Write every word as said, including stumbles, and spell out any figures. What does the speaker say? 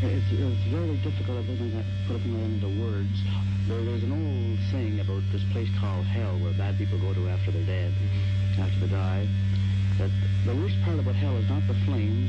It's, it's very difficult to put it into words. There, there's an old saying about this place called hell where bad people go to after they're dead, after they die. That the worst part about hell is not the flames,